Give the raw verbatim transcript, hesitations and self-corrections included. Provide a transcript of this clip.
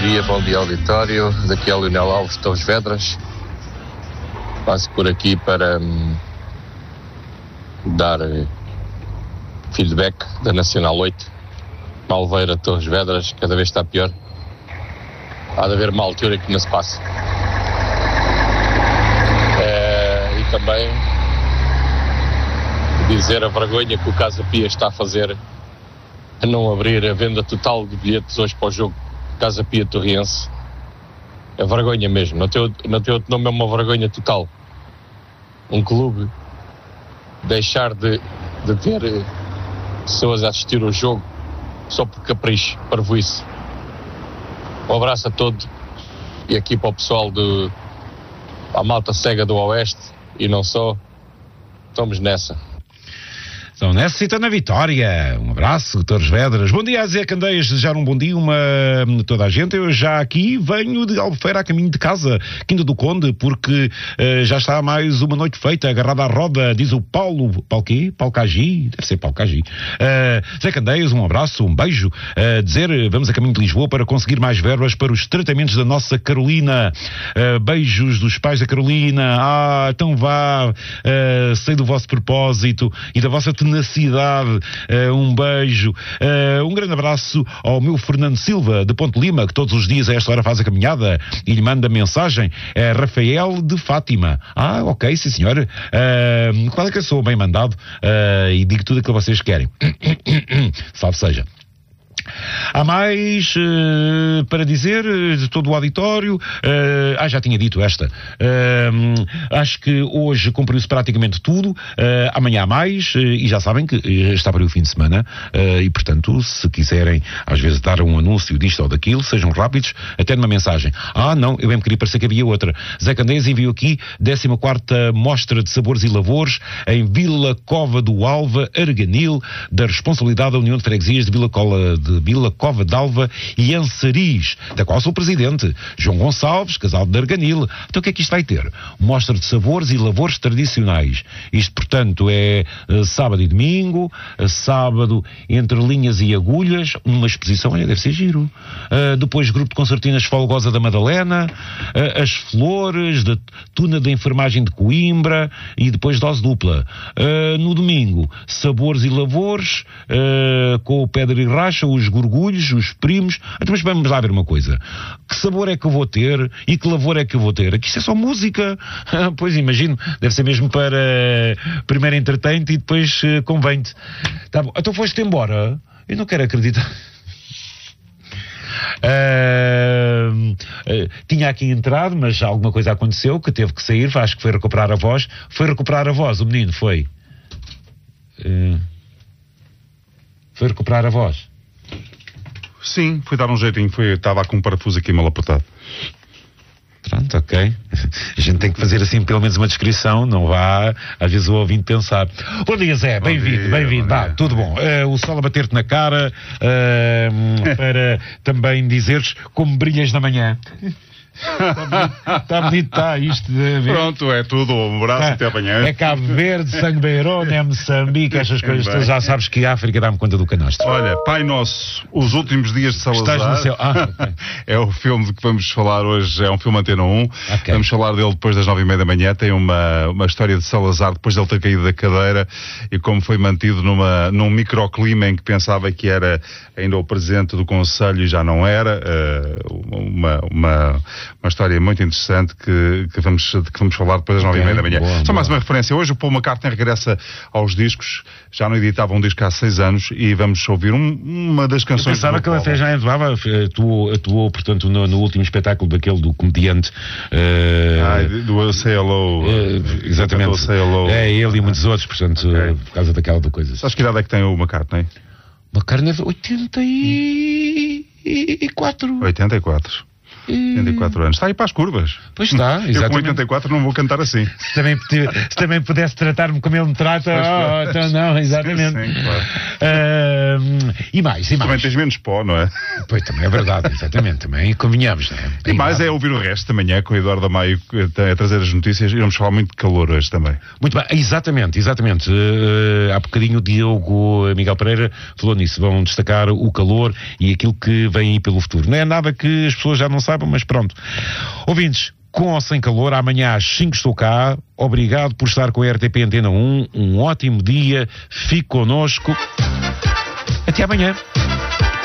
dia, bom dia auditório. Daqui é o Leonel Alves, Torres Vedras. Passo por aqui para hum, dar uh, feedback da Nacional oito. Malveira, Torres Vedras, cada vez está pior. Há de haver uma altura que não se passa. Uh, e também dizer a vergonha que o Casa Pia está a fazer a não abrir a venda total de bilhetes hoje para o jogo Casa Pia Torriense. É vergonha mesmo, não tem, não tem outro nome, é uma vergonha total. Um clube deixar de, de ter pessoas a assistir ao jogo só por capricho, parvoíce. Um abraço a todos e aqui para o pessoal de a malta cega do Oeste e não só, estamos nessa. Então, necessita na vitória. Um abraço, Torres Vedras. Bom dia, Zé Candeias. Desejar um bom dia uma, toda a gente. Eu já aqui venho de Albufeira a caminho de casa, Quinta do Conde, porque uh, já está mais uma noite feita, agarrada à roda, diz o Paulo. Paulo quê? Paulo Cagi? Deve ser Paulo Cagi. Uh, Zé Candeias, um abraço, um beijo. Uh, dizer, vamos a caminho de Lisboa para conseguir mais verbas para os tratamentos da nossa Carolina. Uh, beijos dos pais da Carolina. Ah, então vá. Uh, sei do vosso propósito e da vossa tenacidade. Uh, um beijo, uh, um grande abraço ao meu Fernando Silva de Ponte Lima, que todos os dias a esta hora faz a caminhada e lhe manda mensagem. É Rafael de Fátima. Ah, ok, sim senhor. Uh, claro que eu sou bem mandado uh, e digo tudo aquilo que vocês querem. Salve seja. Há mais uh, para dizer uh, de todo o auditório. Uh, ah, já tinha dito esta. Uh, acho que hoje cumpriu-se praticamente tudo. Uh, amanhã há mais. Uh, e já sabem que uh, está para o fim de semana. Uh, e, portanto, se quiserem, às vezes, dar um anúncio disto ou daquilo, sejam rápidos, até numa mensagem. Ah, não, eu mesmo queria parecer que havia outra. Zé Candeias enviou aqui décima quarta Mostra de Sabores e Lavores em Vila Cova do Alva, Arganil, da responsabilidade da União de Freguesias de Vila Cola de Vila Cova d'Alva e Ansariz, da qual sou presidente, João Gonçalves, casal de Arganil. Então o que é que isto vai ter? Mostra de sabores e lavores tradicionais. Isto, portanto, é uh, sábado e domingo, uh, sábado entre linhas e agulhas, uma exposição, olha, deve ser giro. Uh, depois grupo de concertinas Folgosa da Madalena, uh, as flores, da Tuna da Enfermagem de Coimbra e depois dose dupla. Uh, no domingo, sabores e lavores, uh, com o Pedra e Racha, os gorgulhos, os primos. Então, mas vamos lá ver uma coisa. Que sabor é que eu vou ter e que lavor é que eu vou ter? Aqui isto é só música. Pois imagino, deve ser mesmo para primeiro entretém-te e depois uh, convém-te. Tá bom. Então foste embora? Eu não quero acreditar. Uh, uh, tinha aqui entrado, mas alguma coisa aconteceu que teve que sair. Acho que foi recuperar a voz. Foi recuperar a voz, o menino foi. Uh, foi recuperar a voz. Sim, fui dar um jeitinho, foi, estava com um parafuso aqui mal apertado. Pronto, ok. A gente tem que fazer assim pelo menos uma descrição, não vá às vezes o ouvinte pensar. Bom dia, Zé, bem-vindo, bem-vindo, vá, tudo bom. Uh, o sol a bater-te na cara, uh, para também dizeres como brilhas na manhã. Está bonito, está isto de ver. Pronto, é tudo, um abraço, tá. Até amanhã. É Cabo Verde, Sangue Beirão, é Moçambique, estas coisas, tu já sabes que a África dá-me conta do canastro. Olha, Pai Nosso, Os Últimos Dias de Salazar. Estás no céu. Ah, okay. É o filme de que vamos falar hoje, é um filme Antena um. Okay. Vamos falar dele depois das nove e meia da manhã. Tem uma, uma história de Salazar depois de ele ter caído da cadeira e como foi mantido numa, num microclima em que pensava que era ainda o presidente do Conselho e já não era. Uh, uma, uma, uma história muito interessante que, que, vamos, que vamos falar depois das nove e meia da manhã. Boa, Só boa. mais uma referência. Hoje o Paul McCartney regressa aos discos. Já não editava um disco há seis anos e vamos ouvir um, uma das canções. Eu pensava que ele até já atuava, atuou, atuou portanto, no, no último espetáculo daquele do comediante. Uh, ah, do Say Hello. Uh, exatamente. Say Hello. É ele e muitos outros, portanto, okay. uh, por causa daquela do coisa. Sabes que idade é que tem o McCartney? McCartney é oitenta e quatro. oitenta e quatro. oitenta e quatro anos. Está aí para as curvas. Pois está, exatamente. Eu com oitenta e quatro não vou cantar assim. Se também, se também pudesse tratar-me como ele me trata, oh, então não, exatamente. Sim, sim, claro. Uh, e mais, e mais. Também tens menos pó, não é? Pois também é verdade, exatamente. Também convenhamos, não é? E mais é ouvir o resto da manhã com o Eduardo Amaio a trazer as notícias e vamos falar muito de calor hoje também. Muito bem, exatamente, exatamente. Uh, há bocadinho o Diogo Miguel Pereira falou nisso. Vão destacar o calor e aquilo que vem aí pelo futuro. Não é nada que as pessoas já não saibam, mas pronto. Ouvintes, com ou sem calor, amanhã às cinco estou cá. Obrigado por estar com a R T P Antena um. Um ótimo dia. Fique connosco. Até amanhã.